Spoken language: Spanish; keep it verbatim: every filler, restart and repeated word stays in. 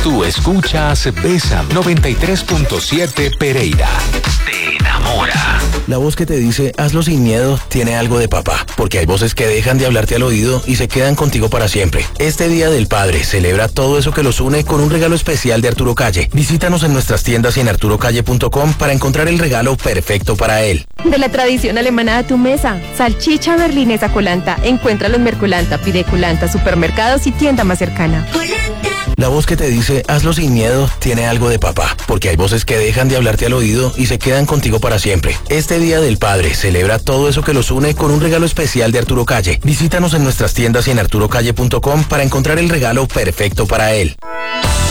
Tú escuchas Bésame noventa y tres punto siete Pereira. Te enamora. La voz que te dice hazlo sin miedo tiene algo de papá, porque hay voces que dejan de hablarte al oído y se quedan contigo para siempre. Este Día del Padre celebra todo eso que los une con un regalo especial de Arturo Calle. Visítanos en nuestras tiendas y en arturo calle punto com para encontrar el regalo perfecto para él. De la tradición alemana a tu mesa, salchicha berlinesa Colanta. Encuéntralo en Mercolanta, pide Colanta, supermercados y tienda más cercana. La voz que te dice hazlo sin miedo tiene algo de papá, porque hay voces que dejan de hablarte al oído y se quedan contigo para siempre. Este Día del Padre celebra todo eso que los une con un regalo especial de Arturo Calle. Visítanos en nuestras tiendas y en arturo calle punto com para encontrar el regalo perfecto para él.